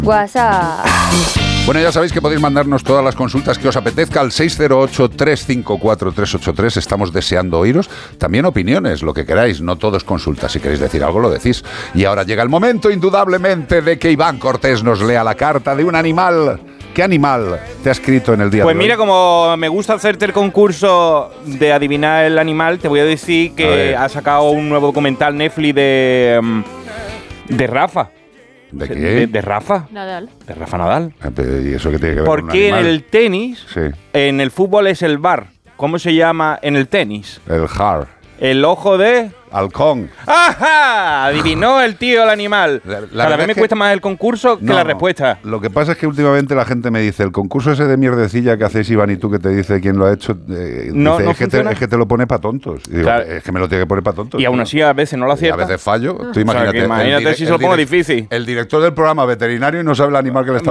WhatsApp. Bueno, ya sabéis que podéis mandarnos todas las consultas que os apetezca al 608-354-383. Estamos deseando oíros. También opiniones, lo que queráis. No todo es consulta. Si queréis decir algo, lo decís. Y ahora llega el momento, indudablemente, de que Iván Cortés nos lea la carta de un animal. ¿Qué animal te ha escrito en el día de hoy? Pues mira, como me gusta hacerte el concurso de adivinar el animal, te voy a decir que ha sacado un nuevo documental Netflix de Rafa. ¿De qué? De Rafa. Nadal. De Rafa Nadal. ¿Y eso qué tiene que ver con un Porque en animal? el tenis, Sí. en el fútbol es el VAR. ¿Cómo se llama en el tenis? El har. El ojo de... Halcón. ¡Ajá! Adivinó el tío el animal. Cada vez me cuesta más el concurso que la respuesta. Lo que pasa es que últimamente la gente me dice, el concurso ese de mierdecilla que hacéis Iván y tú, que te dice quién lo ha hecho, No es que te lo pone para tontos. Y digo, Claro. es que me lo tiene que poner para tontos. Y aún así a veces no lo Y a acierta. veces fallo. Tú O sea, que imagínate si se lo pongo difícil. El director del programa veterinario y no sabe el animal que le está